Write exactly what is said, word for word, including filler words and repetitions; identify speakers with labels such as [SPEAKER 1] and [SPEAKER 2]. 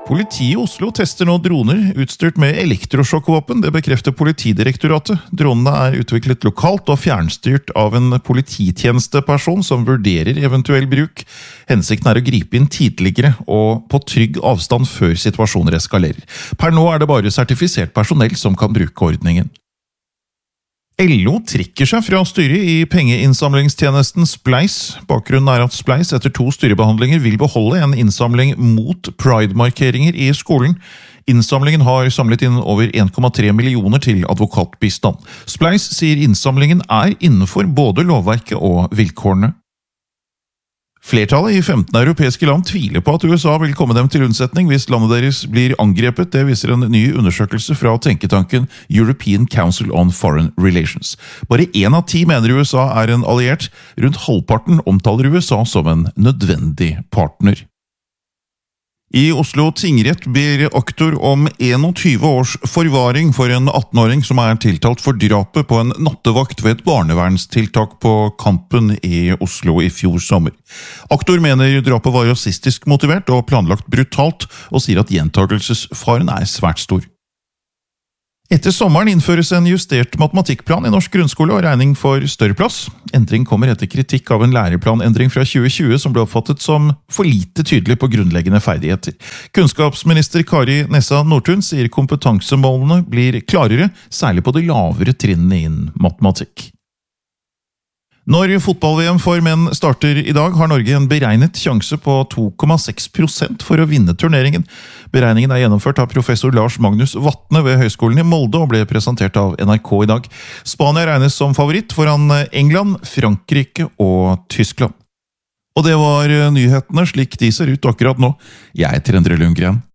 [SPEAKER 1] Politiet i Oslo tester nå droner utstyrt med elektrosjokkvåpen, det bekrefter Politidirektoratet. Dronene er utviklet lokalt og fjernstyrt av en polititjenesteperson som vurderer eventuell bruk. Hensikten er å gripe inn tidligere og på trygg avstand før situasjoner eskalerer. Per nå er det bare sertifisert personell som kan bruke ordningen. L O trekker seg fra styret i pengeinnsamlingstjenesten Spleis. Bakgrunnen er at Spleis etter to styrebehandlinger vil beholde en innsamling mot Pride-markeringer i skolen. Innsamlingen har samlet inn over en komma tre millioner til advokatbistand. Spleis sier innsamlingen er innenfor både lovverket og vilkårene. Flertallet i femten europeiske land tviler på at U S A vil komme dem til unnsetning hvis landet deres blir angrepet. Det viser en ny undersøkelse fra tenketanken European Council on Foreign Relations. Bare en av ti mener U S A er en alliert. Rundt halvparten omtaler U S A som en nødvendig partner. I Oslo tingrett ber aktor om tjueen års forvaring for en attenåring som er tiltalt for drapet på en nattevakt ved et barnevernstiltak på Kampen i Oslo i fjor sommer. Aktor mener drapet var rasistisk motivert og planlagt brutalt, og sier at gjentagelsesfaren er svært stor. Etter sommeren innføres en justert matematikkplan i norsk grunnskole og regning for større plass. Endring kommer etter kritikk av en læreplanendring fra tjue tjue som ble oppfattet som for lite tydelig på grunnleggende ferdigheter. Kunnskapsminister Kari Nessa Nordtun sier kompetansemålene blir klarere, særlig på de lavere trinnene innen matematikk. Når fotball-V M for menn starter i dag, har Norge en beregnet sjanse på to komma seks prosent for å vinne turneringen. Beregningen er gjennomført av professor Lars Magnus Vatne ved Høgskolen i Molde og ble presentert av N R K i dag. Spania regnes som favoritt foran England, Frankrike og Tyskland. Og det var nyhetene slik de ser ut akkurat nå. Jeg heter Endre Lundgren.